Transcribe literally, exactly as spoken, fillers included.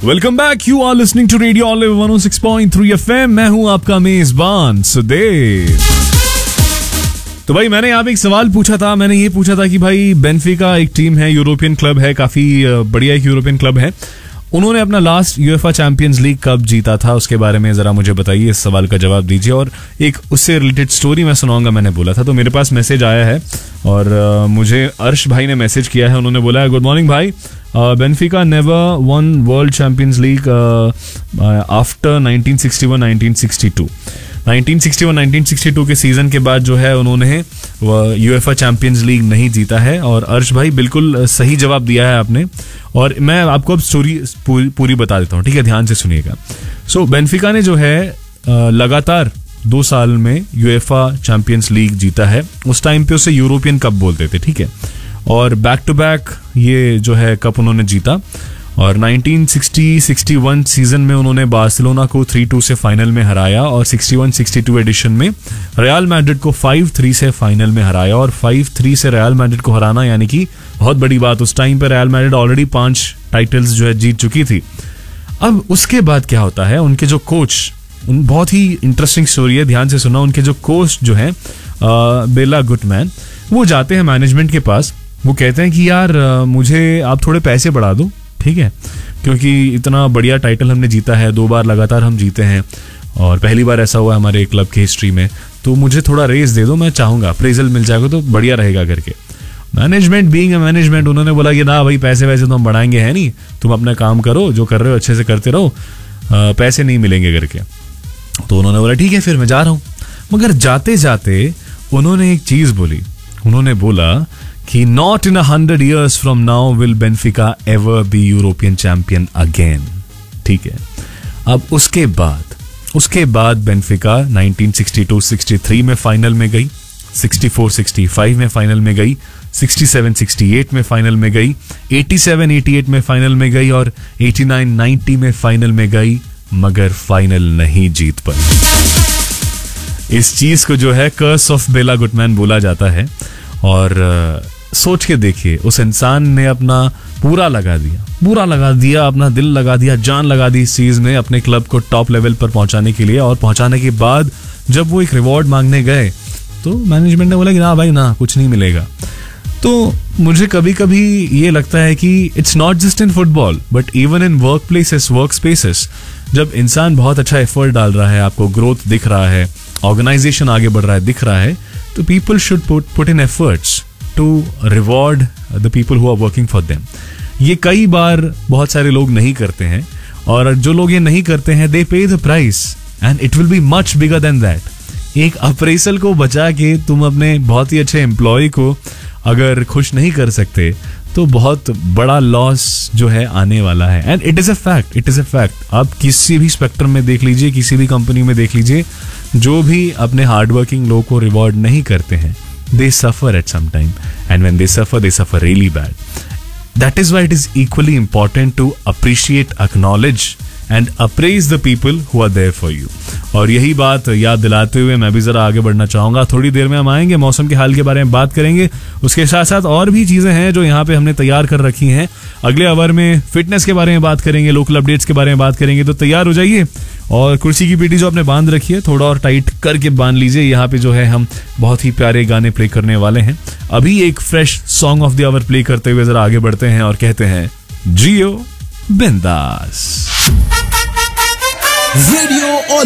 Welcome back, you are listening to radio olive one O six point three F M. मैं हूं आपका मेजबान सुदेव। तो भाई मैंने यहाँ पे एक सवाल पूछा था। मैंने ये पूछा था कि भाई बेनफिका एक टीम है, यूरोपियन क्लब है, काफी बढ़िया एक यूरोपियन क्लब है। उन्होंने अपना लास्ट यूएफए चैंपियंस लीग कब जीता था, उसके बारे में जरा मुझे बताइए, इस सवाल का जवाब दीजिए। और एक उससे रिलेटेड स्टोरी मैं सुनाऊंगा, मैंने बोला था। तो मेरे पास मैसेज आया है और uh, मुझे अर्श भाई ने मैसेज किया है। उन्होंने बोला है, गुड मॉर्निंग भाई, Benfica never won world champions league after nineteen sixty one nineteen sixty two. Nineteen sixty one nineteen sixty two के सीजन के बाद जो है उन्होंने यूएफए चैंपियंस लीग नहीं जीता है। और अर्श भाई बिल्कुल सही जवाब दिया है आपने, और मैं आपको अब स्टोरी पूरी, पूरी बता देता हूँ, ठीक है, ध्यान से सुनिएगा। सो बेनफिका ने जो है लगातार दो साल में यूएफए चैंपियंस लीग जीता है। उस टाइम पे उसे यूरोपियन कप बोलते थे, ठीक है, और बैक टू बैक ये जो है कप उन्होंने जीता। और nineteen sixty sixty one season में उन्होंने बार्सिलोना को थ्री टू से फाइनल में हराया, और sixty one sixty two addition में रियल मैड्रिड को फाइव थ्री से फाइनल में हराया। और फाइव थ्री से रियल मैड्रिड को हराना यानी कि बहुत बड़ी बात। उस टाइम पर रियल मैड्रिड ऑलरेडी पांच टाइटल्स जो है जीत चुकी थी। अब उसके बाद क्या होता है, उनके जो कोच, उन बहुत ही इंटरेस्टिंग स्टोरी है, ध्यान से सुना। उनके जो कोच जो है बेला गुटमैन, वो जाते हैं मैनेजमेंट के पास। वो कहते हैं कि यार मुझे आप थोड़े पैसे बढ़ा दो, ठीक है, क्योंकि इतना बढ़िया टाइटल हमने जीता है, दो बार लगातार हम जीते हैं और पहली बार ऐसा हुआ हमारे क्लब की हिस्ट्री में, तो मुझे थोड़ा रेस दे दो, मैं चाहूंगा, अप्रेजल मिल जाएगा तो बढ़िया रहेगा करके। मैनेजमेंट बीइंग अ मैनेजमेंट, उन्होंने बोला कि ना भाई पैसे वैसे तो हम बढ़ाएंगे है नहीं, तुम अपना काम करो, जो कर रहे हो अच्छे से करते रहो, पैसे नहीं मिलेंगे करके। तो उन्होंने बोला ठीक है फिर मैं जा रहा हूँ। मगर जाते जाते उन्होंने एक चीज बोली, उन्होंने बोला कि not in a hundred years from now will Benfica ever be European champion again, ठीक है। अब उसके बाद उसके बाद Benfica nineteen sixty two sixty three में फाइनल में गई, सिक्सटी फोर सिक्सटी फाइव में फाइनल में गई, सिक्सटी सेवन सिक्सटी एट में फाइनल में गई, एटी सेवन एटी एट में फाइनल में गई और एटी नाइन नाइंटी में फाइनल में गई, मगर फाइनल नहीं जीत पाई। इस चीज को जो है कर्स ऑफ बेला गुटमैन बोला जाता है। और uh, सोच के देखिए, उस इंसान ने अपना पूरा लगा दिया पूरा लगा दिया अपना दिल लगा दिया, जान लगा दी इस चीज में, अपने क्लब को टॉप लेवल पर पहुंचाने के लिए। और पहुंचाने के बाद जब वो एक रिवॉर्ड मांगने गए तो मैनेजमेंट ने बोला कि ना भाई ना, कुछ नहीं मिलेगा। तो मुझे कभी कभी ये लगता है कि it's not just in football but even in work places, work spaces, जब इंसान बहुत अच्छा एफर्ट डाल रहा है, आपको ग्रोथ दिख रहा है, ऑर्गेनाइजेशन आगे बढ़ रहा है दिख रहा है, तो people should put put in efforts to reward the people who are working for them. ये कई बार बहुत सारे लोग नहीं करते हैं, और जो लोग ये नहीं करते हैं दे पे the price and it will be much bigger than that. एक अप्रेजल को बचा के तुम अपने बहुत ही अच्छे एम्प्लॉय को अगर खुश नहीं कर सकते तो बहुत बड़ा लॉस जो है आने वाला है। And it is a fact, it is a fact. आप किसी भी स्पेक्ट्रम में देख लीजिए, किसी भी कंपनी में देख लीजिए, जो भी अपने हार्डवर्किंग लोगों को रिवॉर्ड नहीं करते हैं, दे सफर at some time, and when they suffer they suffer really bad. That is why it is equally important to appreciate, acknowledge and apprise the people who are there for you. और यही बात याद दिलाते हुए मैं भी जरा आगे बढ़ना चाहूंगा। थोड़ी देर में हम आएंगे, मौसम के हाल के बारे में बात करेंगे, उसके साथ साथ और भी चीजें हैं जो यहाँ पे हमने तैयार कर रखी हैं। अगले आवर में फिटनेस के बारे में बात करेंगे, लोकल अपडेट्स के बारे में बात करेंगे। तो तैयार हो जाइए, और कुर्सी की पीटी जो आपने बांध रखी है थोड़ा और टाइट करके बांध लीजिए। यहाँ पे जो है हम बहुत ही प्यारे गाने प्ले करने वाले हैं। अभी एक fresh song of the our play करते हुए जरा आगे बढ़ते हैं और कहते हैं जियो बिंदास। रेडियो